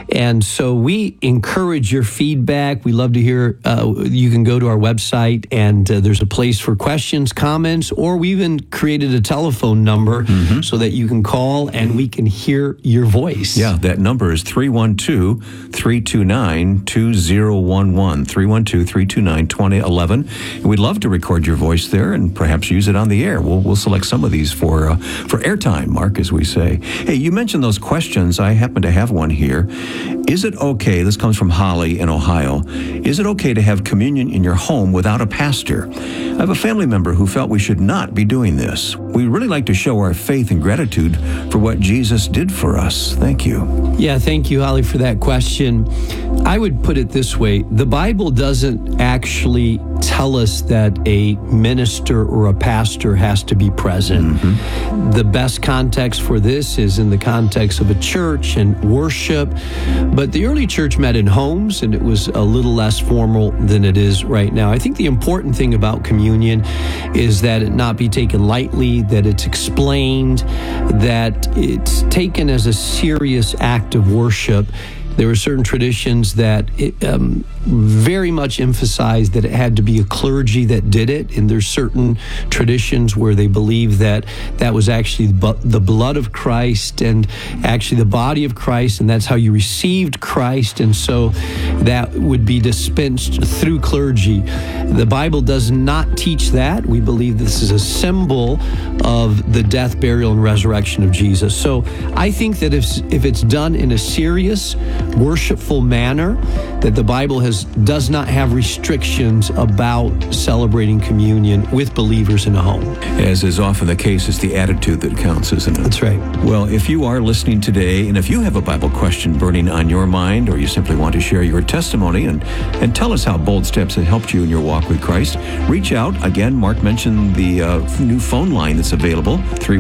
And so we encourage your feedback. We love to hear. You can go to our website, and there's a place for questions, comments, or we even created a telephone number so that you can call and we can hear your voice. Yeah, that number is 312-329-2011, 312-329-2011. And we'd love to record your voice there and perhaps use it on the air. We'll select some of these for airtime, Mark, as we say. Hey, you mentioned those questions. I happen to have one here. Is it okay, this comes from Holly in Ohio, is it okay to have communion in your home without a pastor? I have a family member who felt we should not be doing this. We'd really like to show our faith and gratitude for what Jesus did for us. Thank you. Yeah, thank you, Holly, for that question. I would put it this way. The Bible doesn't actually tell us that a minister or a pastor has to be present. The best context for this is in the context of a church and worship. But the early church met in homes, and it was a little less formal than it is right now. I think the important thing about communion is that it not be taken lightly, that it's explained, that it's taken as a serious act of worship. There were certain traditions that very much emphasized that it had to be a clergy that did it, and there's certain traditions where they believe that that was actually the blood of Christ and actually the body of Christ, and that's how you received Christ, and so that would be dispensed through clergy. The Bible does not teach that. We believe this is a symbol of the death, burial, and resurrection of Jesus. So I think that if it's done in a serious, worshipful manner, that the Bible does not have restrictions about celebrating communion with believers in a home. As is often the case, it's the attitude that counts, isn't it? That's right. Well, if you are listening today, and if you have a Bible question burning on your mind, or you simply want to share your testimony and tell us how Bold Steps have helped you in your walk with Christ, reach out. Again, Mark mentioned the new phone line that's available,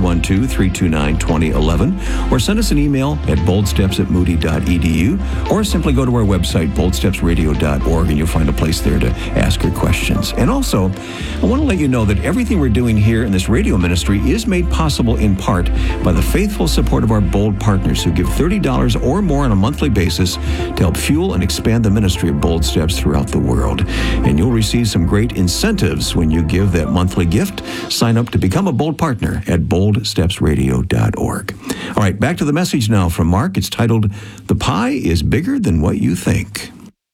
312-329-2011, or send us an email at boldsteps@moody.edu, or simply go to our website, boldstepsradio.org, and you'll find a place there to ask your questions. And also, I want to let you know that everything we're doing here in this radio ministry is made possible in part by the faithful support of our Bold partners who give $30 or more on a monthly basis to help fuel and expand the ministry of Bold Steps throughout the world. And you'll receive some great incentives when you give that monthly gift. Sign up to become a Bold partner at boldstepsradio.org. All right, back to the message now from Mark. It's titled, "The Pie is Bigger Than What You Think."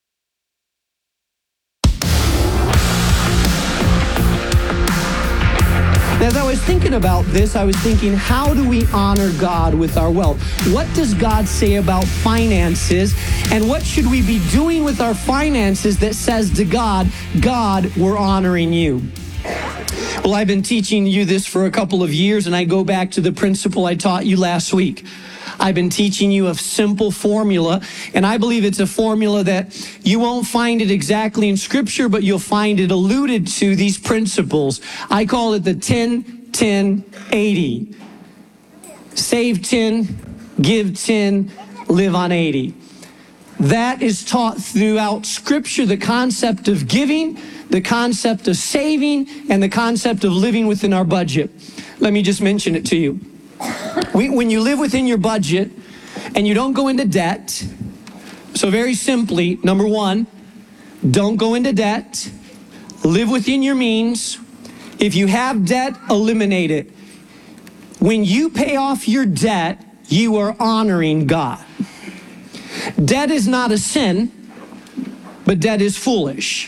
As I was thinking about this, I was thinking, how do we honor God with our wealth? What does God say about finances? And what should we be doing with our finances that says to God, God, we're honoring you? Well, I've been teaching you this for a couple of years, and I go back to the principle I taught you last week. I've been teaching you a simple formula, and I believe it's a formula that you won't find it exactly in Scripture, but you'll find it alluded to, these principles. I call it the 10-10-80. Save 10, give 10, live on 80. That is taught throughout Scripture, the concept of giving, the concept of saving, and the concept of living within our budget. Let me just mention it to you. When you live within your budget and you don't go into debt, so very simply, number one, don't go into debt, live within your means. If you have debt, eliminate it. When you pay off your debt, you are honoring God. Debt is not a sin, but debt is foolish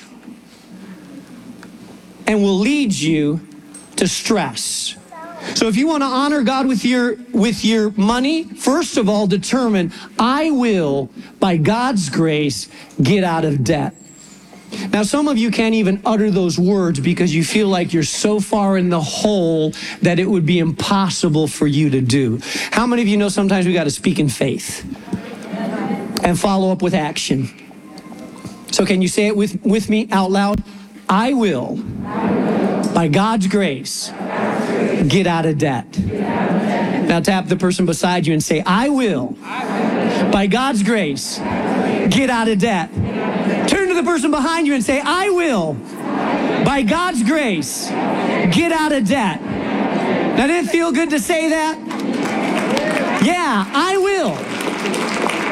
and will lead you to stress. So if you want to honor God with your money, first of all, determine, I will, by God's grace, get out of debt. Now, some of you can't even utter those words because you feel like you're so far in the hole that it would be impossible for you to do. How many of you know sometimes we got to speak in faith and follow up with action? So can you say it with me out loud? I will, by God's grace, get out of debt. Now tap the person beside you and say, I will, by God's grace, get out of debt. Turn to the person behind you and say, I will, by God's grace, get out of debt. Now, didn't it feel good to say that? Yeah, I will,